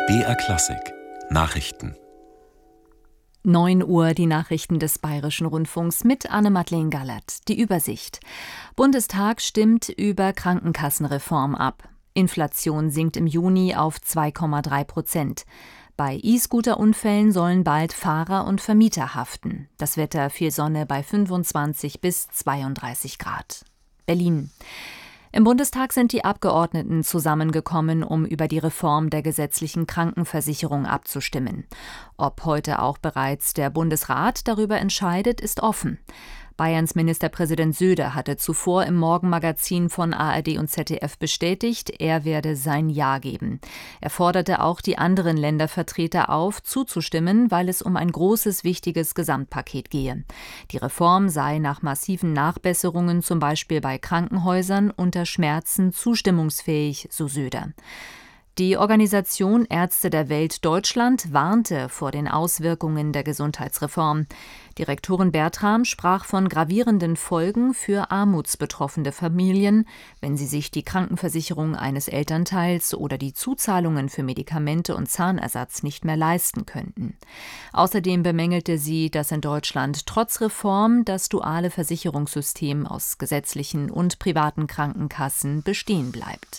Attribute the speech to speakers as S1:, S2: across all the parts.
S1: BR Klassik Nachrichten.
S2: 9 Uhr die Nachrichten des Bayerischen Rundfunks mit Anne-Madeleine Gallert. Die Übersicht. Bundestag stimmt über Krankenkassenreform ab. Inflation sinkt im Juni auf 2,3%. Bei E-Scooter-Unfällen sollen bald Fahrer und Vermieter haften. Das Wetter: viel Sonne bei 25 bis 32 Grad. Berlin. Im Bundestag sind die Abgeordneten zusammengekommen, um über die Reform der gesetzlichen Krankenversicherung abzustimmen. Ob heute auch bereits der Bundesrat darüber entscheidet, ist offen. Bayerns Ministerpräsident Söder hatte zuvor im Morgenmagazin von ARD und ZDF bestätigt, er werde sein Ja geben. Er forderte auch die anderen Ländervertreter auf, zuzustimmen, weil es um ein großes, wichtiges Gesamtpaket gehe. Die Reform sei nach massiven Nachbesserungen, zum Beispiel bei Krankenhäusern, unter Schmerzen zustimmungsfähig, so Söder. Die Organisation Ärzte der Welt Deutschland warnte vor den Auswirkungen der Gesundheitsreform. Direktorin Bertram sprach von gravierenden Folgen für armutsbetroffene Familien, wenn sie sich die Krankenversicherung eines Elternteils oder die Zuzahlungen für Medikamente und Zahnersatz nicht mehr leisten könnten. Außerdem bemängelte sie, dass in Deutschland trotz Reform das duale Versicherungssystem aus gesetzlichen und privaten Krankenkassen bestehen bleibt.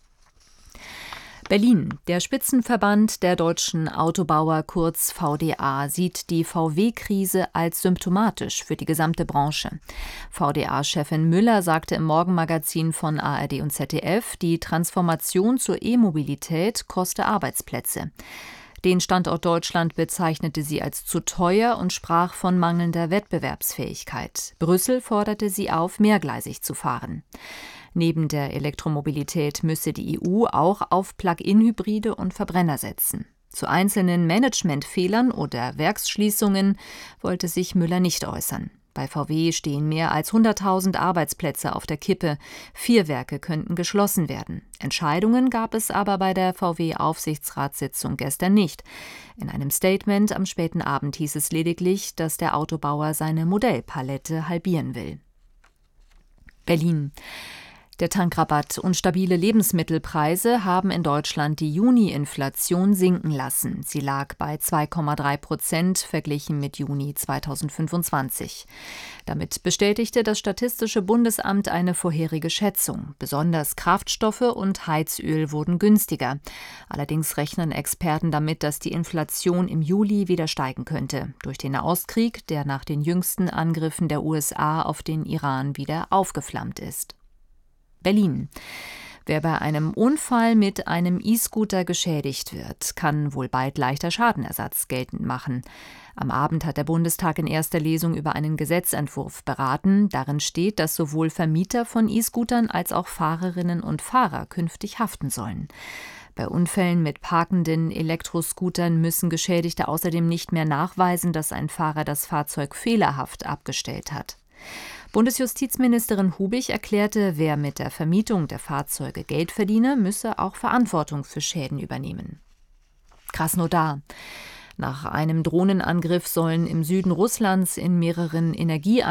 S2: Berlin. Der Spitzenverband der deutschen Autobauer, kurz VDA, sieht die VW-Krise als symptomatisch für die gesamte Branche. VDA-Chefin Müller sagte im Morgenmagazin von ARD und ZDF, die Transformation zur E-Mobilität koste Arbeitsplätze. Den Standort Deutschland bezeichnete sie als zu teuer und sprach von mangelnder Wettbewerbsfähigkeit. Brüssel forderte sie auf, mehrgleisig zu fahren. Neben der Elektromobilität müsse die EU auch auf Plug-in-Hybride und Verbrenner setzen. Zu einzelnen Managementfehlern oder Werksschließungen wollte sich Müller nicht äußern. Bei VW stehen mehr als 100.000 Arbeitsplätze auf der Kippe. 4 Werke könnten geschlossen werden. Entscheidungen gab es aber bei der VW-Aufsichtsratssitzung gestern nicht. In einem Statement am späten Abend hieß es lediglich, dass der Autobauer seine Modellpalette halbieren will. Berlin. Der Tankrabatt und stabile Lebensmittelpreise haben in Deutschland die Juni-Inflation sinken lassen. Sie lag bei 2,3% verglichen mit Juni 2025. Damit bestätigte das Statistische Bundesamt eine vorherige Schätzung. Besonders Kraftstoffe und Heizöl wurden günstiger. Allerdings rechnen Experten damit, dass die Inflation im Juli wieder steigen könnte. Durch den Nahostkrieg, der nach den jüngsten Angriffen der USA auf den Iran wieder aufgeflammt ist. Berlin. Wer bei einem Unfall mit einem E-Scooter geschädigt wird, kann wohl bald leichter Schadenersatz geltend machen. Am Abend hat der Bundestag in erster Lesung über einen Gesetzentwurf beraten. Darin steht, dass sowohl Vermieter von E-Scootern als auch Fahrerinnen und Fahrer künftig haften sollen. Bei Unfällen mit parkenden Elektroscootern müssen Geschädigte außerdem nicht mehr nachweisen, dass ein Fahrer das Fahrzeug fehlerhaft abgestellt hat. Bundesjustizministerin Hubig erklärte, wer mit der Vermietung der Fahrzeuge Geld verdiene, müsse auch Verantwortung für Schäden übernehmen. Krasnodar. Nach einem Drohnenangriff sollen im Süden Russlands in mehreren